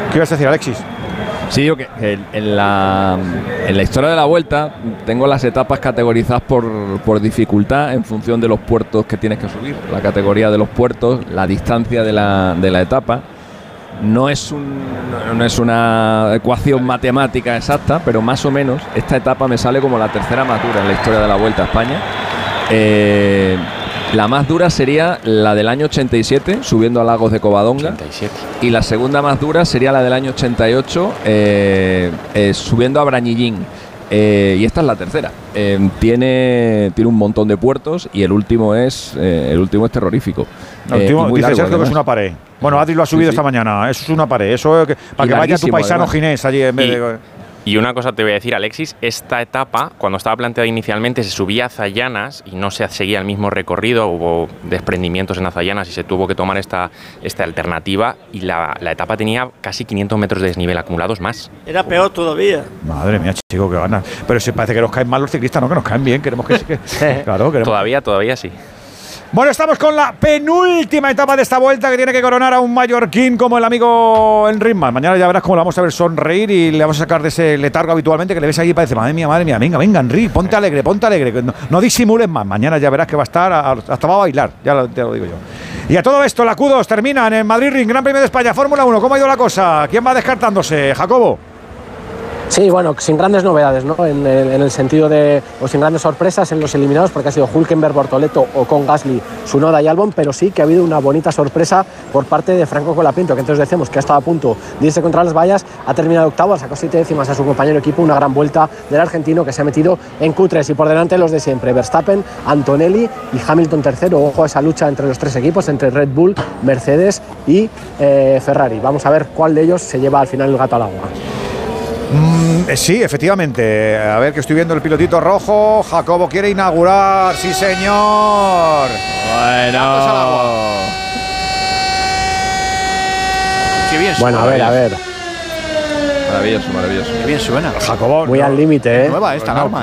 ¿Qué ibas a decir, Alexis? Sí, digo que en la historia de la Vuelta tengo las etapas categorizadas por dificultad en función de los puertos que tienes que subir. La categoría de los puertos, la distancia de la etapa. No es una ecuación matemática exacta, pero más o menos esta etapa me sale como la tercera más dura en la historia de la Vuelta a España. La más dura sería la del año 87, subiendo a Lagos de Covadonga. 87. Y la segunda más dura sería la del año 88, subiendo a Brañillín. Y esta es la tercera. Tiene un montón de puertos y el último es terrorífico. El último, dice Sergio que es una pared. Bueno, Adri lo ha subido esta mañana. Eso es una pared. Eso para que vaya tu paisano Ginés allí en vez de... Y una cosa te voy a decir, Alexis, esta etapa, cuando estaba planteada inicialmente, se subía a Zayanas y no se seguía el mismo recorrido, hubo desprendimientos en Zayanas y se tuvo que tomar esta alternativa, y la etapa tenía casi 500 metros de desnivel acumulados más. Era peor todavía. Madre mía, chico, que ganas. Pero si parece que nos caen mal los ciclistas, no, que nos caen bien, queremos que sí. Claro, queremos. Todavía sí. Bueno, estamos con la penúltima etapa de esta Vuelta, que tiene que coronar a un mallorquín como el amigo Enric-Mas. Mañana ya verás cómo le vamos a ver sonreír y le vamos a sacar de ese letargo habitualmente que le ves ahí y parece, madre mía, venga, Enric, ponte alegre, no disimules más. Mañana ya verás que va a estar, hasta va a bailar, ya lo digo yo. Y a todo esto, la Q2 termina en el Madrid Ring, Gran Premio de España, Fórmula 1. ¿Cómo ha ido la cosa? ¿Quién va descartándose? ¿Jacobo? Sí, bueno, sin grandes novedades, ¿no? En el sentido de, o sin grandes sorpresas en los eliminados, porque ha sido Hülkenberg, Bortoleto, Ocon, Gasly, Tsunoda y Albon, pero sí que ha habido una bonita sorpresa por parte de Franco Colapinto, que entonces decíamos que ha estado a punto de irse contra las vallas, ha terminado octavo, sacó 7 décimas a su compañero de equipo, una gran vuelta del argentino que se ha metido en Q3 y por delante los de siempre, Verstappen, Antonelli y Hamilton tercero. Ojo a esa lucha entre los tres equipos, entre Red Bull, Mercedes y Ferrari. Vamos a ver cuál de ellos se lleva al final el gato al agua. Sí, efectivamente. A ver, que estoy viendo el pilotito rojo. Jacobo quiere inaugurar. ¡Sí, señor! Bueno. Qué bien suena. Bueno, a ver. Maravilloso. Qué bien suena. Jacobo. Muy al límite, ¿eh? Nueva esta norma.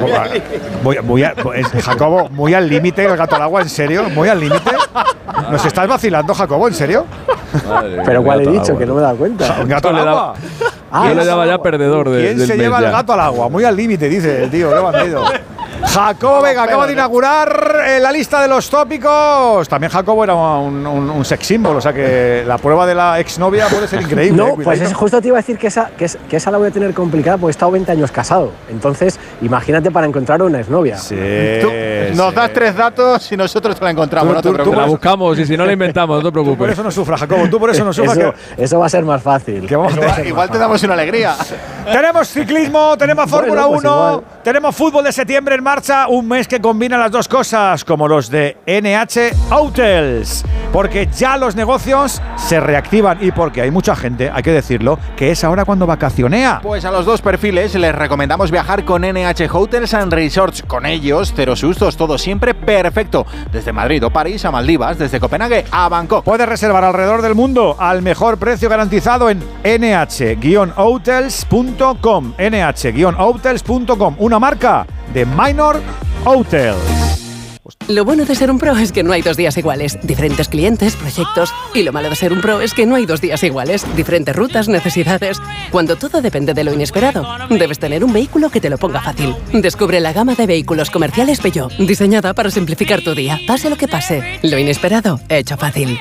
Jacobo, muy al límite el gato al agua, ¿en serio? ¿Muy al límite? ¿Nos estás vacilando, Jacobo? ¿En serio? Pero ¿cuál he dicho? Que no me he dado cuenta. ¿Un gato al agua? Yo le daba ya perdedor de. ¿Quién se lleva el gato al agua? Muy al límite, dice el tío. Qué bandido. Jacobo, venga, acaba de inaugurar la lista de los tópicos. También Jacobo era un sex símbolo, o sea que la prueba de la exnovia puede ser increíble. No, pues justo te iba a decir que esa la voy a tener complicada porque he estado 20 años casado. Entonces, imagínate para encontrar una exnovia. Sí. Nos das 3 datos y nosotros te la encontramos. Tú la buscamos y si no la inventamos, no te preocupes. Tú por eso no sufras, Jacobo. Tú por eso no sufras. Eso va a ser más fácil. Igual te damos una alegría. Tenemos ciclismo, tenemos Fórmula 1, tenemos fútbol de septiembre en marcha, un mes que combina las dos cosas, como los de NH Hotels, porque ya los negocios se reactivan y porque hay mucha gente, hay que decirlo, que es ahora cuando vacacionea. Pues a los dos perfiles les recomendamos viajar con NH Hotels and Resorts. Con ellos, cero sustos, todo siempre perfecto. Desde Madrid o París a Maldivas, desde Copenhague a Bangkok. Puedes reservar alrededor del mundo al mejor precio garantizado en nh-hotels.com. nh-hotels.com, una marca de Minor Hotels. Lo bueno de ser un pro es que no hay 2 días iguales. Diferentes clientes, proyectos. Y lo malo de ser un pro es que no hay 2 días iguales. Diferentes rutas, necesidades. Cuando todo depende de lo inesperado, debes tener un vehículo que te lo ponga fácil. Descubre la gama de vehículos comerciales Peugeot, diseñada para simplificar tu día. Pase lo que pase, lo inesperado, hecho fácil.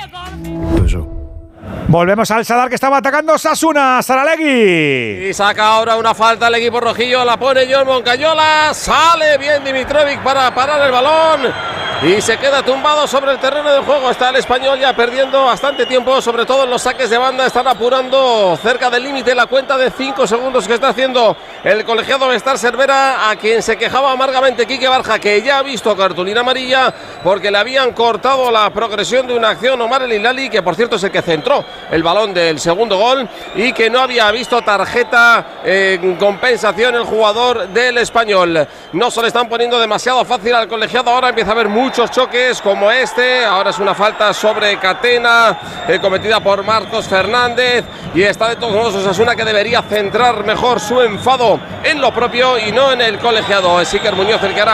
Volvemos al Sadar, que estaba atacando Osasuna, Saralegui. Y saca ahora una falta el equipo rojillo, la pone John Moncayola, sale bien Dimitrovic para parar el balón y se queda tumbado sobre el terreno del juego. Está el español ya perdiendo bastante tiempo, sobre todo en los saques de banda. Están apurando cerca del límite la cuenta de 5 segundos que está haciendo el colegiado Bestar Cervera, a quien se quejaba amargamente Quique Barja, que ya ha visto cartulina amarilla porque le habían cortado la progresión de una acción Omar El Hilali, que por cierto es el que centró el balón del segundo gol, y que no había visto tarjeta en compensación el jugador del español. No se le están poniendo demasiado fácil al colegiado. Ahora empieza a haber muchos choques como este. Ahora es una falta sobre Catena cometida por Marcos Fernández, y está de todos modos Osasuna, que debería centrar mejor su enfado en lo propio y no en el colegiado. Es Iker Muñoz el que hará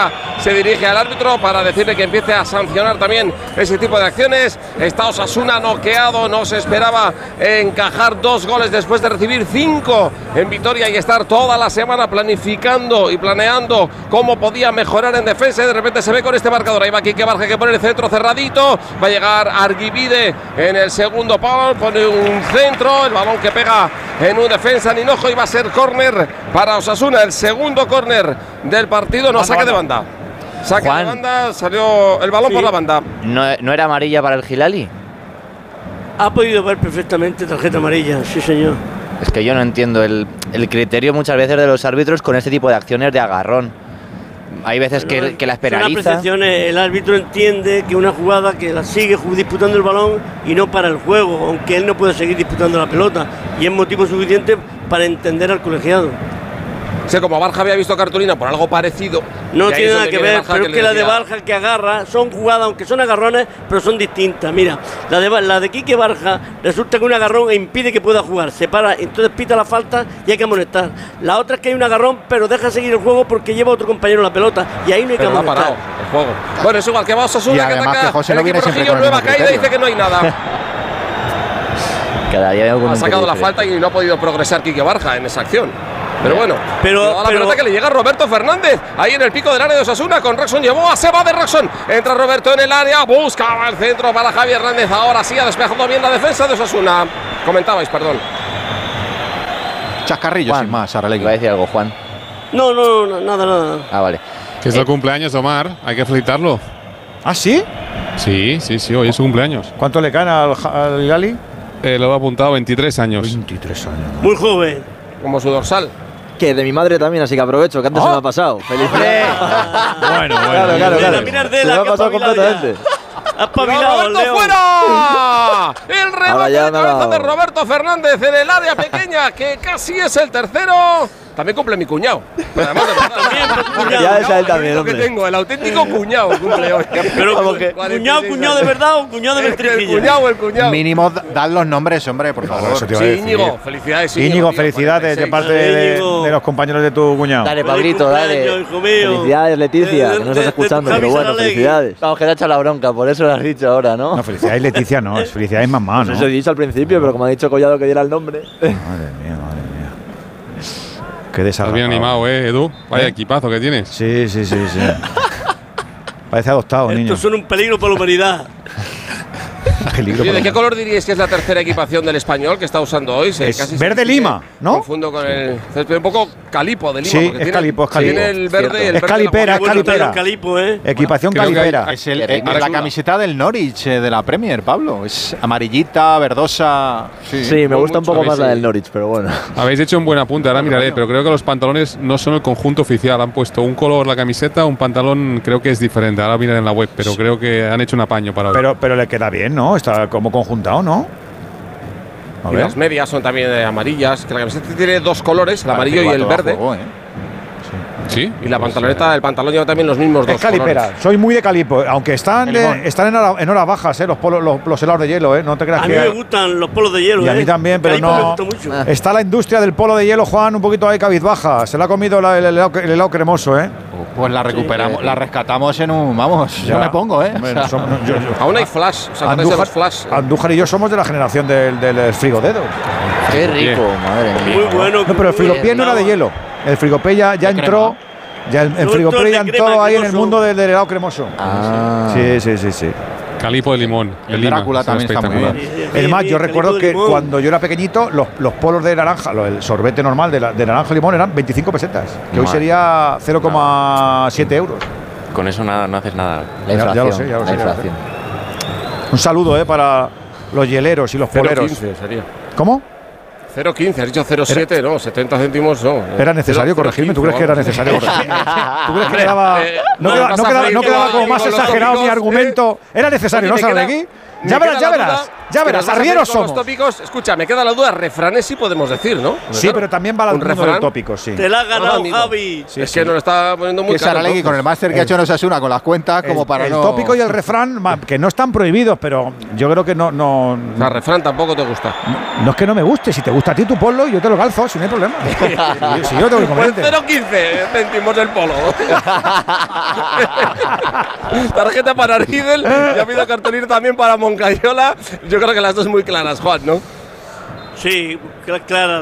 se dirige al árbitro para decirle que empiece a sancionar también ese tipo de acciones. Está Osasuna noqueado, no se esperaba encajar 2 goles después de recibir 5 en Vitoria y estar toda la semana planificando y planeando cómo podía mejorar en defensa. Y de repente se ve con este marcador. Ahí va Quique Barja, que pone el centro cerradito. Va a llegar Arguibide en el segundo palo, pone un centro, el balón que pega en un defensa Ninojo, y va a ser córner para Osasuna, el segundo córner del partido. No, saque de banda. Saque de banda, salió el balón por la banda. ¿No era amarilla para el Hilali? Ha podido ver perfectamente tarjeta amarilla, sí señor. Es que yo no entiendo el criterio muchas veces de los árbitros con este tipo de acciones de agarrón. Hay veces que las penaliza. El árbitro entiende que una jugada que la sigue disputando el balón y no para el juego, aunque él no puede seguir disputando la pelota, y es motivo suficiente para entender al colegiado. Sé, como Barja había visto cartulina por algo parecido. No tiene nada que ver, pero es que la de Barja, que agarra, son jugadas, aunque son agarrones, pero son distintas. Mira, la de Quique Barja resulta que un agarrón impide que pueda jugar, se para, entonces pita la falta y hay que amonestar. La otra es que hay un agarrón, pero deja seguir el juego porque lleva otro compañero la pelota y ahí no hay que amonestar. Parado el juego. Bueno, es igual que va Osasuna, que ataca. Que José no viene siempre con nueva caída, dice que no hay nada. Cada día ha sacado la falta y no ha podido progresar Quique Barja en esa acción. Pero bueno, la pelota que le llega a Roberto Fernández ahí en el pico del área de Osasuna con Roxon Yeboah, se va de Roxon, entra Roberto en el área, buscaba el centro para Javier Hernández, ahora sí ha despejado bien la defensa de Osasuna. Comentabais, perdón. Chascarrillo, sin más, Aralegui. ¿Va a decir algo, Juan? No, nada. Ah, vale. Que es el cumpleaños de Omar, hay que felicitarlo. ¿Ah, sí? Sí, hoy es su cumpleaños. ¿Cuánto le caen al Hilali? Lo he apuntado, 23 años. 23 años. Muy joven. Como su dorsal. Que de mi madre también, así que aprovecho, que antes se me ha pasado. ¡Felicidades! Bueno. Mira, se me ha pasado completamente. ¡Roberto fuera! El remate de cabeza de Roberto Fernández en el área pequeña, que casi es el tercero. También cumple mi cuñado. Pero además de verdad, ya es a él también, hombre. Que tengo, el auténtico cuñado cumple hoy. Pero cuñado de verdad o cuñado de mentira. El cuñado. Mínimo, dad los nombres, hombre, por favor. Sí, Íñigo, felicidades. Íñigo, felicidades de parte de los compañeros de tu cuñado. Dale, Pablito, dale. Felicidades, Leticia, que no estás escuchando, pero bueno, felicidades. Vamos, que te ha echado la bronca, por eso lo has dicho ahora, ¿no? No, felicidades, Leticia, no, es felicidades mamá, ¿no? Eso he dicho al principio, pero como ha dicho Collado que diera el nombre. Madre mía. Qué desarrollado. Estás bien animado, Edu. Vaya equipazo que tienes. Sí. Parece adoptado, niño. Estos son un peligro para la humanidad. ¿De qué color diríais que es la tercera equipación del Español que está usando hoy? Es casi verde lima, ¿no? Confundo con el un poco calipo de Lima. Sí, es calipo. Tiene el verde, es calipera, es calipera. Equipación calipera. Es la camiseta del Norwich de la Premier, Pablo. Es amarillita, verdosa. Sí, me gusta un poco más la del Norwich, pero bueno. Habéis hecho un buen apunte, ahora miraré, pero creo que los pantalones no son el conjunto oficial. Han puesto un color la camiseta, un pantalón creo que es diferente. Ahora miraré en la web, pero creo que han hecho un apaño para hoy. Pero le queda bien, ¿no? Está como conjuntado, ¿no? Y las medias son también amarillas, que la camiseta tiene dos colores, el amarillo y el verde. Sí. Y la pantaloneta, el pantalón lleva también los mismos dos calipera. colores. Soy muy de calipo, aunque están en horas bajas, los helados de hielo, no te creas que… A mí me gustan los polos de hielo. Y a mí también, pero no… Está la industria del polo de hielo, Juan, un poquito ahí cabizbaja. Se le ha comido el helado cremoso, Pues la recuperamos, la rescatamos en un… Vamos, yo me pongo, Bueno, aún hay flash, Andújar y yo somos de la generación del frigodedo. Qué rico, madre mía. Muy bueno. No, pero el frigopié no era de hielo. El frigopié ya entró… Ya el frigopié ya entró ahí en el mundo del helado cremoso. Sí. Calipo de limón. El Drácula también está muy bien. Es más, yo recuerdo que cuando yo era pequeñito, los polos de naranja, el sorbete normal de naranja y limón eran 25 pesetas, que hoy sería 0,7 euros. Con eso no haces nada. La inflación, ya lo sé. la inflación. Un saludo para los hieleros y los poleros. 0,15 sería. ¿Cómo? 0,15, has dicho 0,7, no, 70 céntimos no. ¿Era necesario corregirme? ¿Tú crees que era necesario corregirme? ¿Tú crees que quedaba, no quedaba como más exagerado mi argumento? ¿Era necesario, no, Sarlegui? Ya Ya verás, arrieros somos. Los tópicos, escucha, me queda la duda, refranes sí podemos decir, ¿no? Sí, pero también va al mundo del tópico, sí. Te la has ganado, Javi. Sí, es que nos lo está poniendo muy caro. Saralegui con el máster que ha hecho en Osasuna con las cuentas como para no… El tópico y el refrán, que no están prohibidos, pero yo creo que no… El refrán tampoco te gusta. No es que no me guste, si te gusta a ti tu polo, yo te lo calzo, si no hay problema. Si yo tengo inconveniente. Pues 0,15 céntimos el polo. Tarjeta para Riedel y ha habido cartulina también para Moncayola. Yo creo que las dos muy claras, Juan, ¿no? Sí, claras.